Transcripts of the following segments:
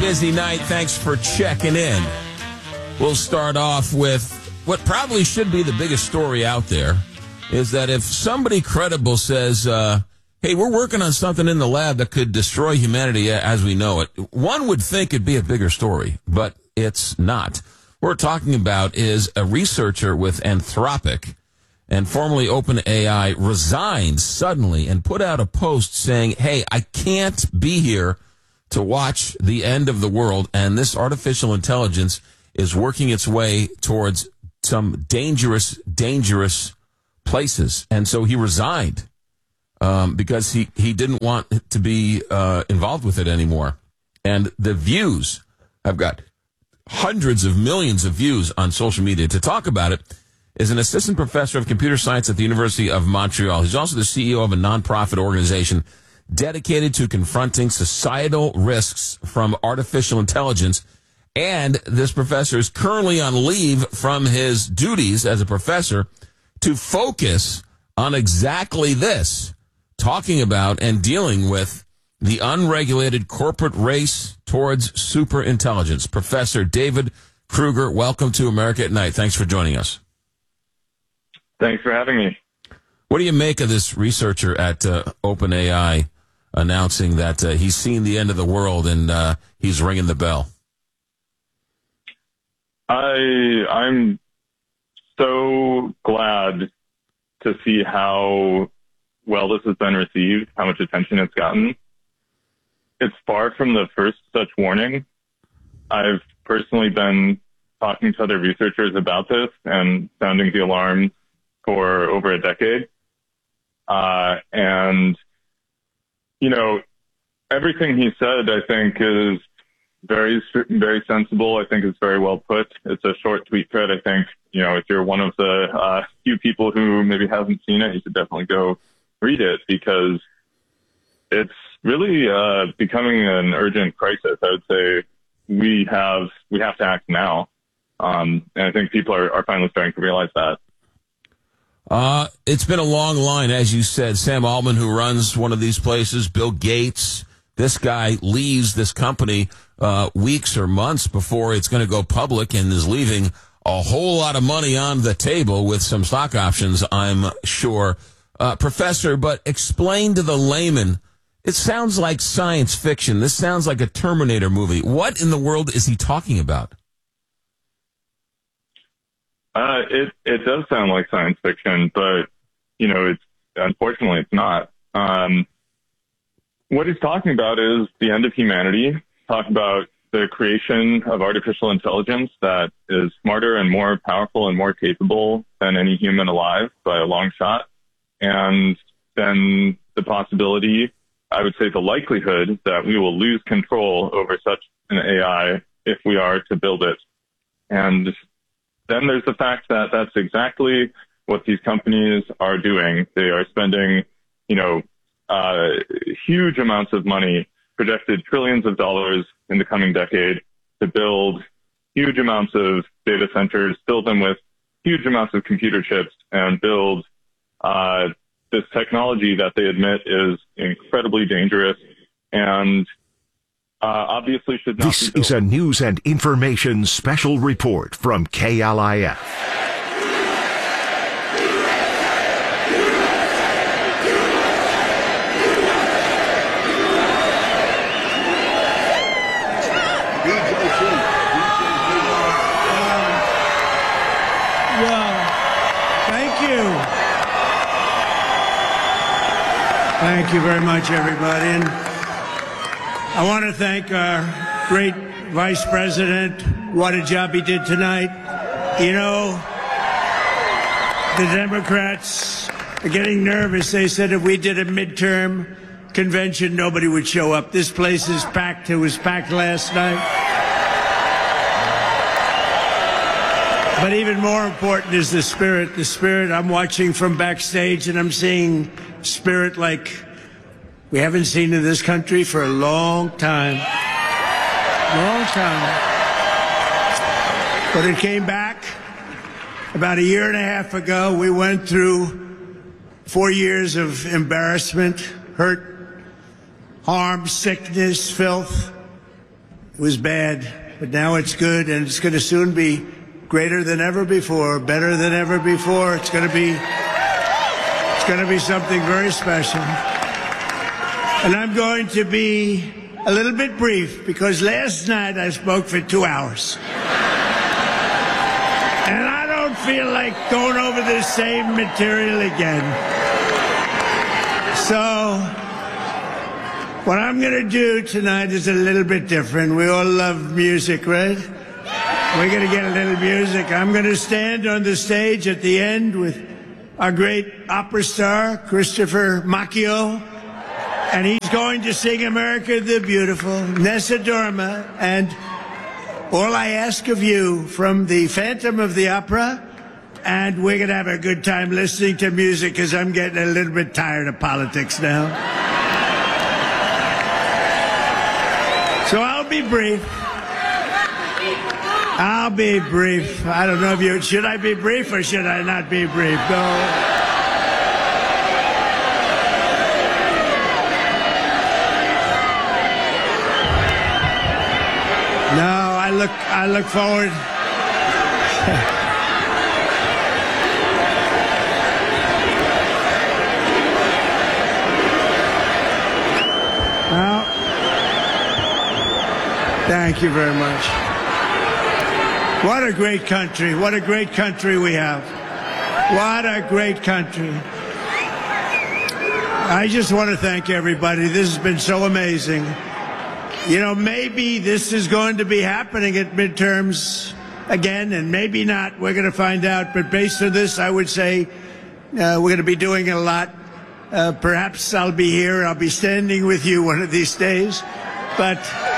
busy night. Thanks for checking in. We'll start off with what probably should be the biggest story out there, is that if somebody credible says, hey, we're working on something in the lab that could destroy humanity as we know it, one would think it'd be a bigger story, but it's not. What we're talking about is a researcher with Anthropic and formerly OpenAI resigned suddenly and put out a post saying, hey, I can't be here to watch the end of the world, and this artificial intelligence is working its way towards some dangerous places. And so he resigned because he didn't want to be involved with it anymore. And the views, I've got hundreds of millions of views on social media. To talk about it is an assistant professor of computer science at the University of Montreal. He's also the CEO of a nonprofit organization dedicated to confronting societal risks from artificial intelligence. And this professor is currently on leave from his duties as a professor to focus on exactly this, talking about and dealing with the unregulated corporate race towards superintelligence. Professor David Kruger, welcome to America at Night. Thanks for joining us. Thanks for having me. What do you make of this researcher at OpenAI announcing that he's seen the end of the world and he's ringing the bell? I'm so glad to see how well this has been received, how much attention it's gotten. It's far from the first such warning. I've personally been talking to other researchers about this and sounding the alarm for over a decade. And, you know, everything he said, I think, is very, very sensible. I think it's very well put. It's a short tweet thread. I think, you know, if you're one of the few people who maybe hasn't seen it, you should definitely go read it, because it's really becoming an urgent crisis. I would say we have to act now. And I think people are finally starting to realize that. It's been a long line, as you said. Sam Altman, who runs one of these places, Bill Gates, this guy leaves this company weeks or months before it's going to go public and is leaving a whole lot of money on the table with some stock options, I'm sure. Professor, but explain to the layman, it sounds like science fiction. This sounds like a Terminator movie. What in the world is he talking about? It does sound like science fiction, but, you know, unfortunately it's not. What he's talking about is the end of humanity, talking about the creation of artificial intelligence that is smarter and more powerful and more capable than any human alive by a long shot. And then the possibility, I would say the likelihood, that we will lose control over such an AI if we are to build it. And then there's the fact that that's exactly what these companies are doing. They are spending, you know, huge amounts of money, projected trillions of dollars in the coming decade, to build huge amounts of data centers, fill them with huge amounts of computer chips, and build this technology that they admit is incredibly dangerous and obviously should not be built. This is a news and information special report from KLIF. Thank you very much, everybody. And I want to thank our great Vice President. What a job he did tonight. You know, the Democrats are getting nervous. They said if we did a midterm convention, nobody would show up. This place is packed. It was packed last night. But even more important is the spirit. The spirit. I'm watching from backstage, and I'm seeing spirit like we haven't seen in this country for a long time. Long time. But it came back about a year and a half ago. We went through 4 years of embarrassment, hurt, harm, sickness, filth. It was bad, but now it's good, and it's going to soon be greater than ever before, better than ever before. It's going to be something very special. And I'm going to be a little bit brief because last night I spoke for 2 hours. And I don't feel like going over the same material again. So what I'm going to do tonight is a little bit different. We all love music, right? We're going to get a little music. I'm going to stand on the stage at the end with our great opera star, Christopher Macchio, and he's going to sing America the Beautiful, Nessa Dorma, and All I Ask of You from the Phantom of the Opera, and we're going to have a good time listening to music because I'm getting a little bit tired of politics now. So I'll be brief. I'll be brief. I don't know if you... Should I be brief or should I not be brief? No. No, I look forward. Well, thank you very much. What a great country. What a great country we have. What a great country. I just want to thank everybody. This has been so amazing. You know, maybe this is going to be happening at midterms again, and maybe not. We're going to find out. But based on this, I would say we're going to be doing it a lot. Perhaps I'll be here. I'll be standing with you one of these days. But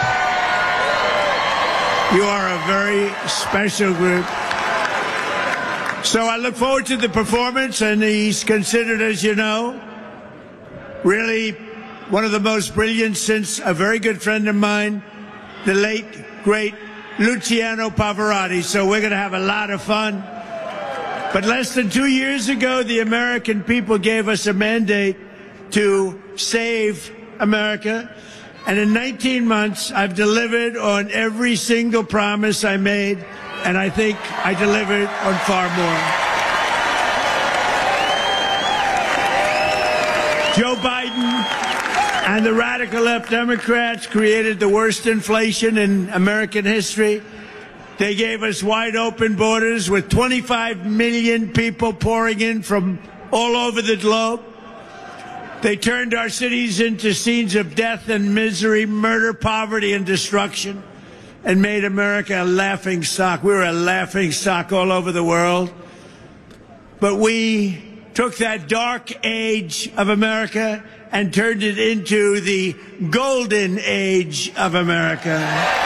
you are a very special group. So I look forward to the performance, and he's considered, as you know, really one of the most brilliant since a very good friend of mine, the late, great Luciano Pavarotti. So we're going to have a lot of fun. But less than 2 years ago, the American people gave us a mandate to save America. And in 19 months, I've delivered on every single promise I made, and I think I delivered on far more. Joe Biden and the radical left Democrats created the worst inflation in American history. They gave us wide open borders with 25 million people pouring in from all over the globe. They turned our cities into scenes of death and misery, murder, poverty, and destruction, and made America a laughing stock. We were a laughing stock all over the world. But we took that dark age of America and turned it into the golden age of America.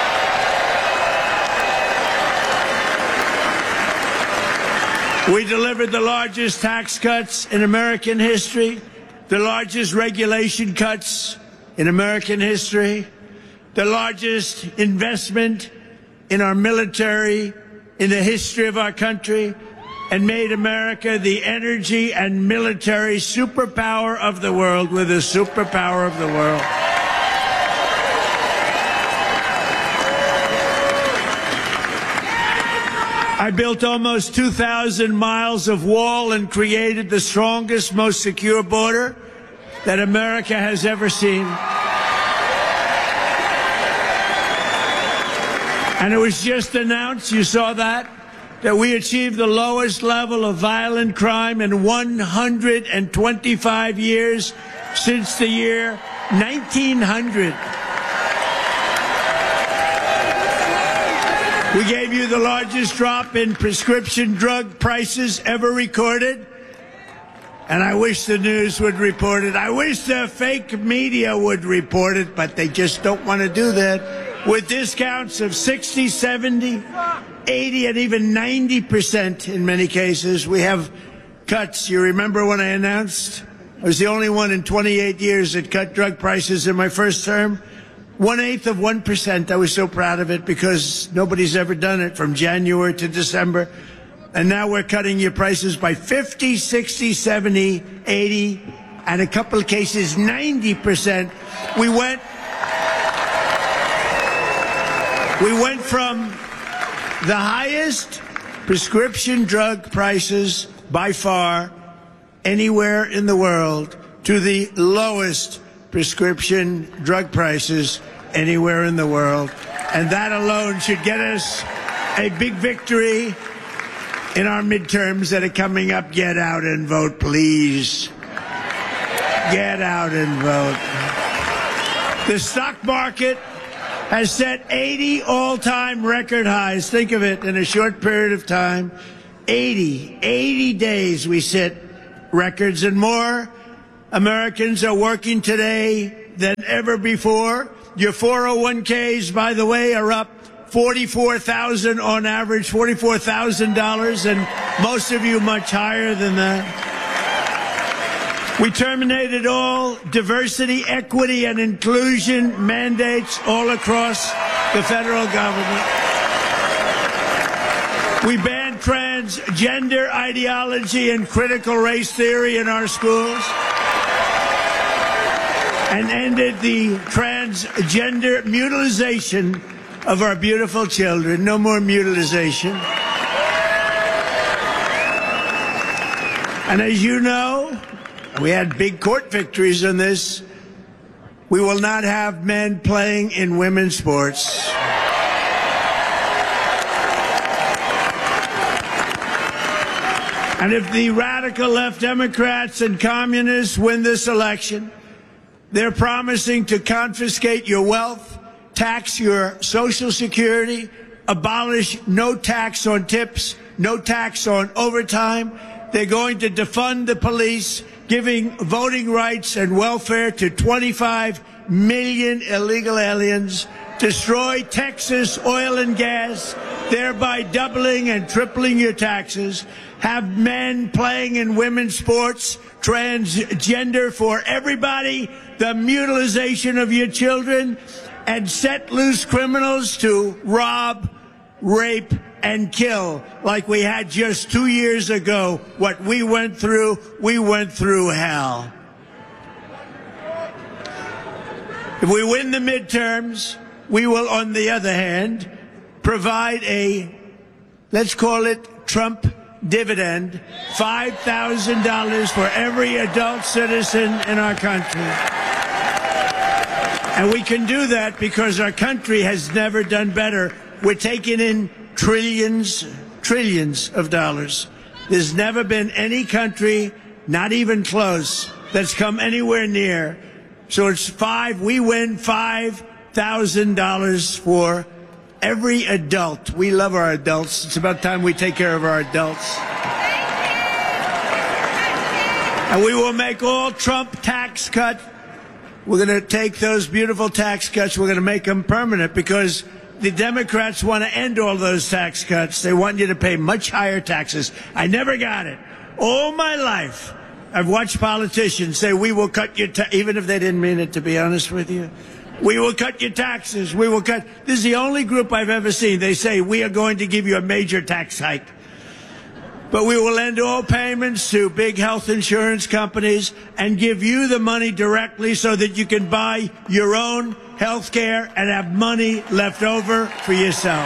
We delivered the largest tax cuts in American history, the largest regulation cuts in American history, the largest investment in our military in the history of our country, and made America the energy and military superpower of the world. We're the superpower of the world. I built almost 2,000 miles of wall and created the strongest, most secure border that America has ever seen. And it was just announced, you saw that we achieved the lowest level of violent crime in 125 years since the year 1900. We gave you the largest drop in prescription drug prices ever recorded. And I wish the news would report it. I wish the fake media would report it, but they just don't want to do that. With discounts of 60, 70, 80, and even 90% in many cases. We have cuts. You remember when I announced? I was the only one in 28 years that cut drug prices in my first term. 1/8 of 1%. I was so proud of it because nobody's ever done it from January to December. And now we're cutting your prices by 50, 60, 70, 80, and a couple of cases, 90%. We went We went from the highest prescription drug prices by far anywhere in the world to the lowest prescription drug prices anywhere in the world. And that alone should get us a big victory in our midterms that are coming up. Get out and vote, please. Get out and vote. The stock market has set 80 all-time record highs. Think of it, in a short period of time. 80 days we set records, and more Americans are working today than ever before. Your 401ks, by the way, are up $44,000 on average, $44,000, and most of you much higher than that. We terminated all diversity, equity, and inclusion mandates all across the federal government. We banned transgender ideology and critical race theory in our schools and ended the transgender mutilization of our beautiful children. No more mutilization. And as you know, we had big court victories on this. We will not have men playing in women's sports. And if the radical left Democrats and communists win this election, they're promising to confiscate your wealth, tax your Social Security, abolish no tax on tips, no tax on overtime. They're going to defund the police, giving voting rights and welfare to 25 million illegal aliens, destroy Texas oil and gas, thereby doubling and tripling your taxes, have men playing in women's sports, transgender for everybody, the mutilization of your children, and set loose criminals to rob, rape, and kill like we had just 2 years ago. What we went through hell. If we win the midterms, we will, on the other hand, provide a, let's call it Trump dividend, $5,000 for every adult citizen in our country. And we can do that because our country has never done better. We're taking in trillions of dollars. There's never been any country, not even close, that's come anywhere near. So we win $5,000 for every adult. We love our adults. It's about time we take care of our adults. And we will make all Trump tax cuts. We're going to take those beautiful tax cuts. We're going to make them permanent because the Democrats want to end all those tax cuts. They want you to pay much higher taxes. I never got it. All my life, I've watched politicians say, we will cut your even if they didn't mean it, to be honest with you. We will cut your taxes. We will cut. This is the only group I've ever seen. They say, we are going to give you a major tax hike. But we will end all payments to big health insurance companies and give you the money directly so that you can buy your own health care and have money left over for yourself.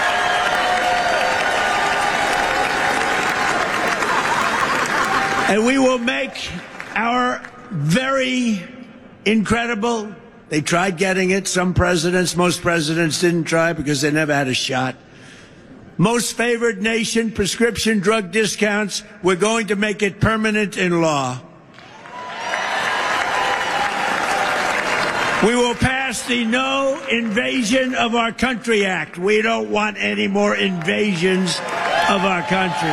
And we will make our very incredible, they tried getting it, some presidents, most presidents didn't try because they never had a shot. Most favored nation prescription drug discounts, we're going to make it permanent in law. We will pass the No Invasion of Our Country Act. We don't want any more invasions of our country.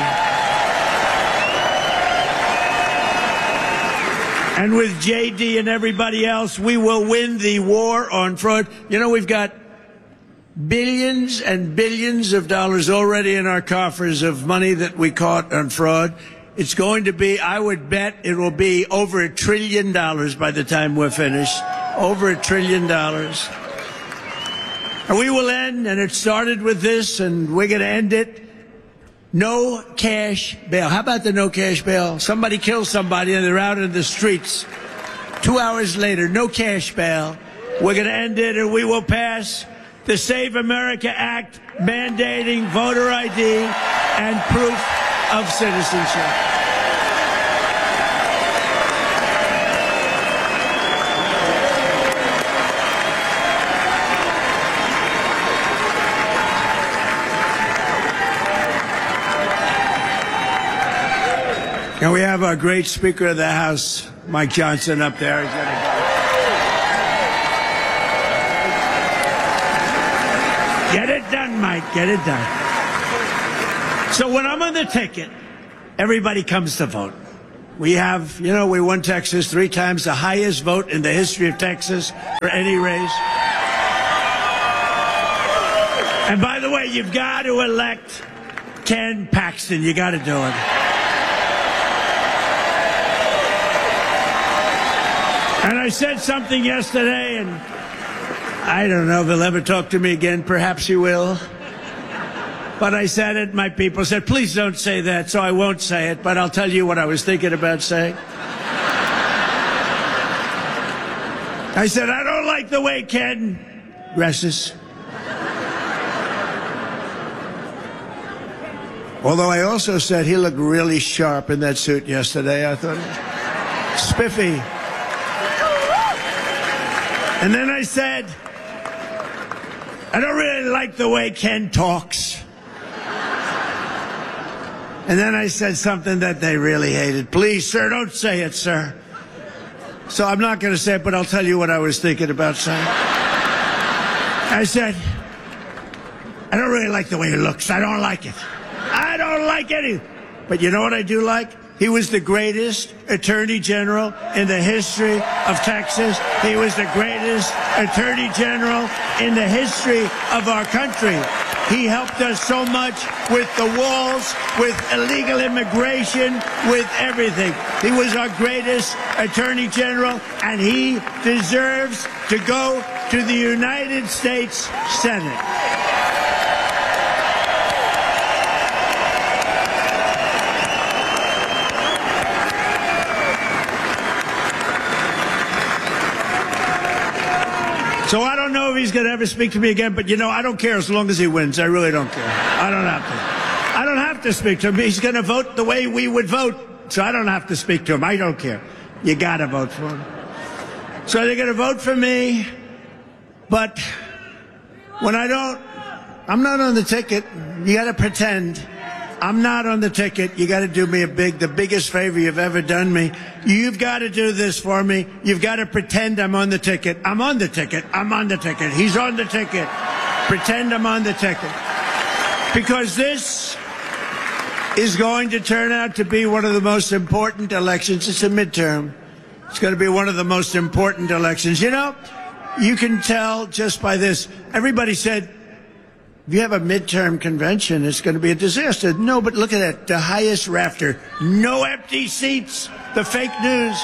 And with JD and everybody else, we will win the war on fraud. You know, we've got billions and billions of dollars already in our coffers of money that we caught on fraud. It's going to be, I would bet it will be over $1 trillion by the time we're finished. Over $1 trillion. And we will end, and it started with this, and we're going to end it. No cash bail. How about the no cash bail? Somebody kills somebody and they're out in the streets. 2 hours later, no cash bail. We're going to end it, and we will pass the Save America Act mandating voter ID and proof of citizenship. And we have our great Speaker of the House, Mike Johnson, up there. He's gonna go. Get it done, Mike. Get it done. So when I'm on the ticket, everybody comes to vote. We have, we won Texas 3 times, the highest vote in the history of Texas for any race. And by the way, you've got to elect Ken Paxton. You got to do it. And I said something yesterday, and I don't know if he'll ever talk to me again. Perhaps he will. But I said it. My people said, please don't say that, so I won't say it. But I'll tell you what I was thinking about saying. I said, I don't like the way Ken dresses. Although I also said he looked really sharp in that suit yesterday. I thought, spiffy. And then I said, I don't really like the way Ken talks. And then I said something that they really hated. Please, sir, don't say it, sir. So I'm not going to say it, but I'll tell you what I was thinking about saying. I said, I don't really like the way he looks. I don't like it. I don't like anything. But you know what I do like? He was the greatest attorney general in the history of Texas. He was the greatest attorney general in the history of our country. He helped us so much with the walls, with illegal immigration, with everything. He was our greatest attorney general, and he deserves to go to the United States Senate. So I don't know if he's going to ever speak to me again, but I don't care as long as he wins. I really don't care. I don't have to. I don't have to speak to him. He's going to vote the way we would vote, so I don't have to speak to him. I don't care. You got to vote for him. So they're going to vote for me, but when I'm not on the ticket. You got to pretend. I'm not on the ticket. You got to do me the biggest favor you've ever done me. You've got to do this for me. You've got to pretend I'm on the ticket. I'm on the ticket. I'm on the ticket. He's on the ticket. Pretend I'm on the ticket. Because this is going to turn out to be one of the most important elections. It's a midterm. It's going to be one of the most important elections. You can tell just by this. Everybody said, if you have a midterm convention, it's going to be a disaster. No, but look at that. The highest rafter. No empty seats. The fake news.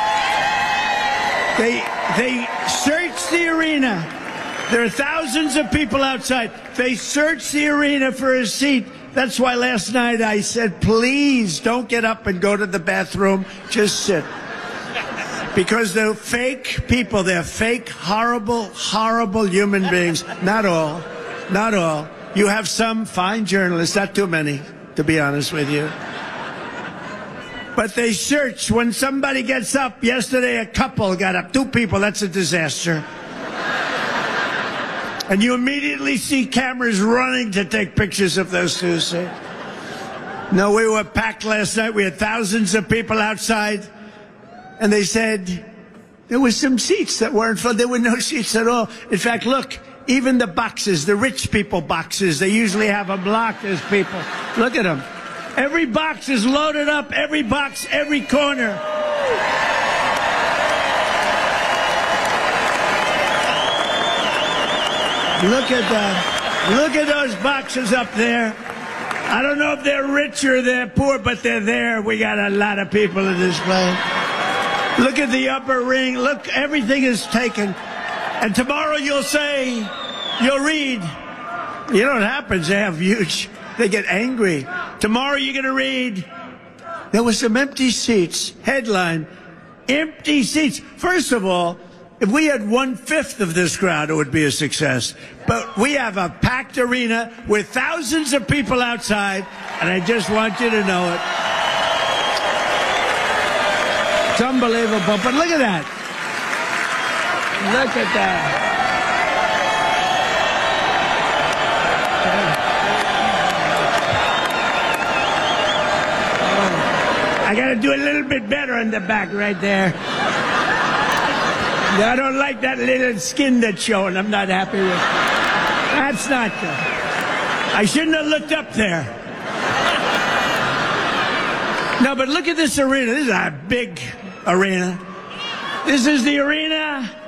They searched the arena. There are thousands of people outside. They searched the arena for a seat. That's why last night I said, please don't get up and go to the bathroom. Just sit. Because they're fake people. They're fake, horrible, horrible human beings. Not all. Not all. You have some fine journalists, not too many, to be honest with you. But they search. When somebody gets up, yesterday a couple got up, 2 people, that's a disaster. And you immediately see cameras running to take pictures of those 2. See? No, we were packed last night. We had thousands of people outside. And they said there were some seats that weren't full. There were no seats at all. In fact, look. Even the boxes, the rich people boxes, they usually have them locked as people. Look at them. Every box is loaded up. Every box, every corner. Look at that. Look at those boxes up there. I don't know if they're rich or they're poor, but they're there. We got a lot of people in this place. Look at the upper ring. Look, everything is taken. And tomorrow you'll read. You know what happens? They get angry. Tomorrow you're going to read, there were some empty seats. Headline, empty seats. First of all, If we had 1/5 of this crowd, it would be a success. But we have a packed arena with thousands of people outside, and I just want you to know it. It's unbelievable. But look at that. Look at that. I got to do a little bit better in the back right there. I don't like that little skin that's showing. I'm not happy with it. That's not good. I shouldn't have looked up there. No, but look at this arena. This is a big arena. This is the arena